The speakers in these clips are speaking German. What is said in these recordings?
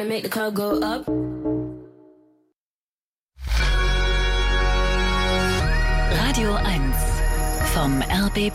to make the club go up. Radio 1 vom RBB.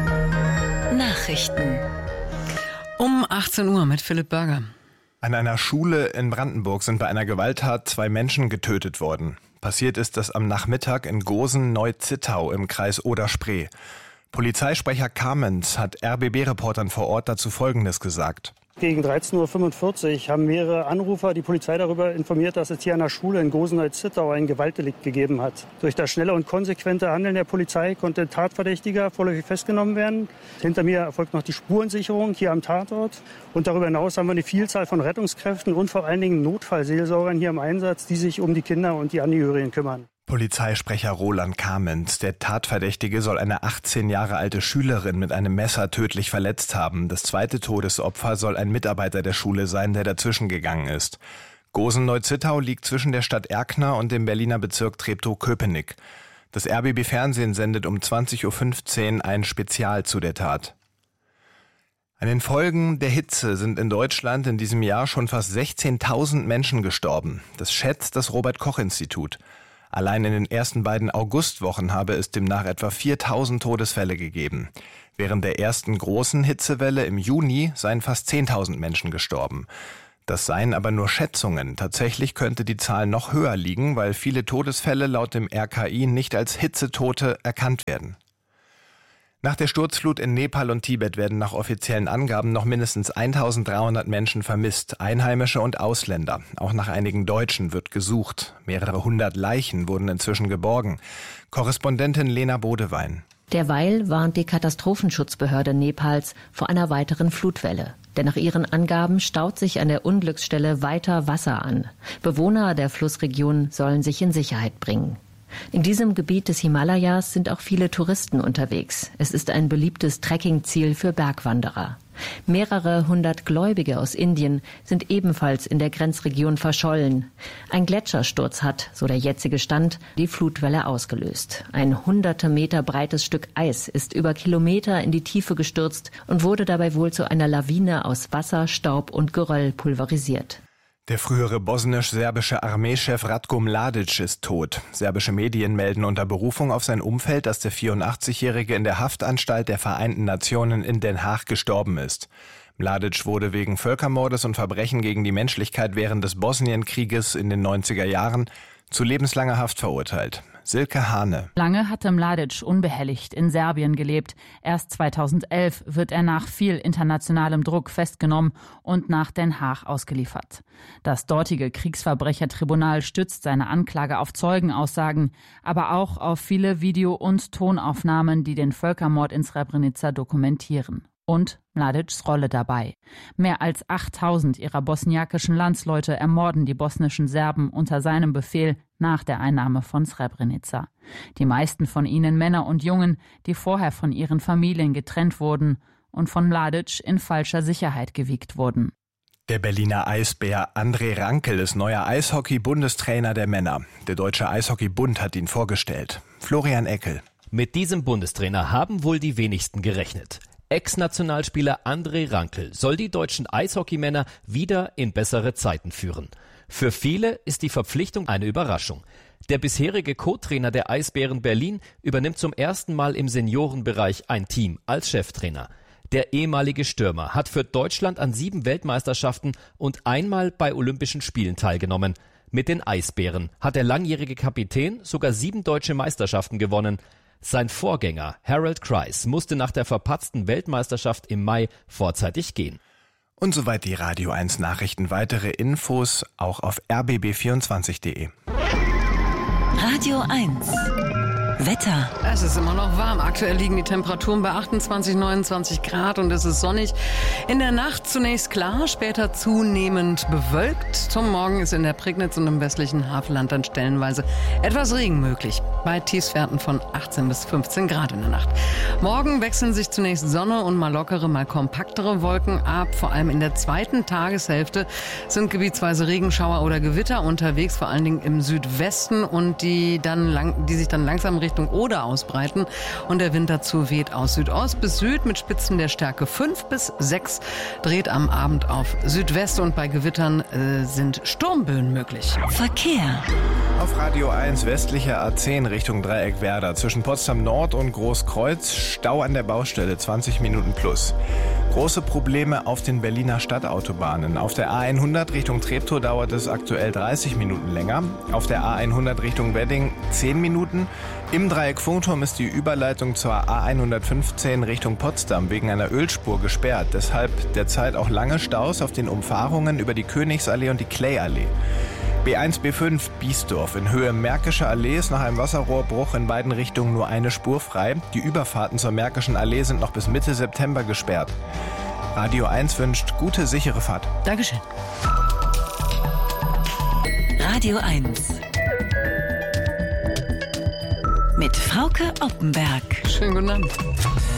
Nachrichten. Um 18 Uhr mit Philipp Berger. An einer Schule in Brandenburg sind bei einer Gewalttat 2 Menschen getötet worden. Passiert ist das am Nachmittag in Gosen-Neu-Zittau im Kreis Oder-Spree. Polizeisprecher Kamenz hat RBB-Reportern vor Ort dazu Folgendes gesagt. Gegen 13.45 Uhr haben mehrere Anrufer die Polizei darüber informiert, dass es hier an der Schule in Gosen-Neu-Zittau ein Gewaltdelikt gegeben hat. Durch das schnelle und konsequente Handeln der Polizei konnte ein Tatverdächtiger vorläufig festgenommen werden. Hinter mir erfolgt noch die Spurensicherung hier am Tatort. Und darüber hinaus haben wir eine Vielzahl von Rettungskräften und vor allen Dingen Notfallseelsorgern hier im Einsatz, die sich um die Kinder und die Angehörigen kümmern. Polizeisprecher Roland Kamenz. Der Tatverdächtige soll eine 18 Jahre alte Schülerin mit einem Messer tödlich verletzt haben. Das zweite Todesopfer soll ein Mitarbeiter der Schule sein, der dazwischen gegangen ist. Gosen-Neu-Zittau liegt zwischen der Stadt Erkner und dem Berliner Bezirk Treptow-Köpenick. Das RBB-Fernsehen sendet um 20.15 Uhr ein Spezial zu der Tat. An den Folgen der Hitze sind in Deutschland in diesem Jahr schon fast 16.000 Menschen gestorben. Das schätzt das Robert-Koch-Institut. Allein in den ersten beiden Augustwochen habe es demnach etwa 4.000 Todesfälle gegeben. Während der ersten großen Hitzewelle im Juni seien fast 10.000 Menschen gestorben. Das seien aber nur Schätzungen. Tatsächlich könnte die Zahl noch höher liegen, weil viele Todesfälle laut dem RKI nicht als Hitzetote erkannt werden. Nach der Sturzflut in Nepal und Tibet werden nach offiziellen Angaben noch mindestens 1.300 Menschen vermisst, Einheimische und Ausländer. Auch nach einigen Deutschen wird gesucht. Mehrere hundert Leichen wurden inzwischen geborgen. Korrespondentin Lena Bodewein. Derweil warnt die Katastrophenschutzbehörde Nepals vor einer weiteren Flutwelle. Denn nach ihren Angaben staut sich an der Unglücksstelle weiter Wasser an. Bewohner der Flussregion sollen sich in Sicherheit bringen. In diesem Gebiet des Himalayas sind auch viele Touristen unterwegs. Es ist ein beliebtes Trekkingziel für Bergwanderer. Mehrere hundert Gläubige aus Indien sind ebenfalls in der Grenzregion verschollen. Ein Gletschersturz hat, so der jetzige Stand, die Flutwelle ausgelöst. Ein hunderte Meter breites Stück Eis ist über Kilometer in die Tiefe gestürzt und wurde dabei wohl zu einer Lawine aus Wasser, Staub und Geröll pulverisiert. Der frühere bosnisch-serbische Armeechef Ratko Mladic ist tot. Serbische Medien melden unter Berufung auf sein Umfeld, dass der 84-Jährige in der Haftanstalt der Vereinten Nationen in Den Haag gestorben ist. Mladic wurde wegen Völkermordes und Verbrechen gegen die Menschlichkeit während des Bosnienkrieges in den 90er Jahren zu lebenslanger Haft verurteilt. Silke Hane. Lange hatte Mladic unbehelligt in Serbien gelebt. Erst 2011 wird er nach viel internationalem Druck festgenommen und nach Den Haag ausgeliefert. Das dortige Kriegsverbrechertribunal stützt seine Anklage auf Zeugenaussagen, aber auch auf viele Video- und Tonaufnahmen, die den Völkermord in Srebrenica dokumentieren. Und Mladics Rolle dabei. Mehr als 8.000 ihrer bosniakischen Landsleute ermorden die bosnischen Serben unter seinem Befehl nach der Einnahme von Srebrenica. Die meisten von ihnen Männer und Jungen, die vorher von ihren Familien getrennt wurden und von Mladic in falscher Sicherheit gewiegt wurden. Der Berliner Eisbär André Rankel ist neuer Eishockey-Bundestrainer der Männer. Der Deutsche Eishockeybund hat ihn vorgestellt. Florian Eckel. Mit diesem Bundestrainer haben wohl die wenigsten gerechnet. Ex-Nationalspieler André Rankel soll die deutschen Eishockeymänner wieder in bessere Zeiten führen. Für viele ist die Verpflichtung eine Überraschung. Der bisherige Co-Trainer der Eisbären Berlin übernimmt zum ersten Mal im Seniorenbereich ein Team als Cheftrainer. Der ehemalige Stürmer hat für Deutschland an 7 Weltmeisterschaften und einmal bei Olympischen Spielen teilgenommen. Mit den Eisbären hat der langjährige Kapitän sogar 7 deutsche Meisterschaften gewonnen. Sein Vorgänger Harold Kreis musste nach der verpatzten Weltmeisterschaft im Mai vorzeitig gehen. Und soweit die Radio 1 Nachrichten. Weitere Infos auch auf rbb24.de. Radio 1 Wetter. Es ist immer noch warm. Aktuell liegen die Temperaturen bei 28, 29 Grad und es ist sonnig. In der Nacht zunächst klar, später zunehmend bewölkt. Zum Morgen ist in der Prignitz und im westlichen Havelland dann stellenweise etwas Regen möglich. Bei Tiefstwerten von 18 bis 15 Grad in der Nacht. Morgen wechseln sich zunächst Sonne und mal lockere, mal kompaktere Wolken ab. Vor allem in der zweiten Tageshälfte sind gebietsweise Regenschauer oder Gewitter unterwegs, vor allen Dingen im Südwesten und die sich dann langsam Richtung Richtung Oder ausbreiten. Und der Wind dazu weht aus Südost bis Süd mit Spitzen der Stärke 5 bis 6, dreht am Abend auf Südwest und bei Gewittern sind Sturmböen möglich. Verkehr. Auf Radio 1 westlicher A10 Richtung Dreieck Werder. Zwischen Potsdam Nord und Großkreuz Stau an der Baustelle, 20 Minuten plus. Große Probleme auf den Berliner Stadtautobahnen. Auf der A100 Richtung Treptow dauert es aktuell 30 Minuten länger. Auf der A100 Richtung Wedding 10 Minuten. Im Dreieck Funkturm ist die Überleitung zur A115 Richtung Potsdam wegen einer Ölspur gesperrt. Deshalb derzeit auch lange Staus auf den Umfahrungen über die Königsallee und die Clay-Allee. B1, B5 Biesdorf in Höhe Märkische Allee ist nach einem Wasserrohrbruch in beiden Richtungen nur eine Spur frei. Die Überfahrten zur Märkischen Allee sind noch bis Mitte September gesperrt. Radio 1 wünscht gute, sichere Fahrt. Dankeschön. Radio 1 mit Frauke Oppenberg. Schönen guten Abend.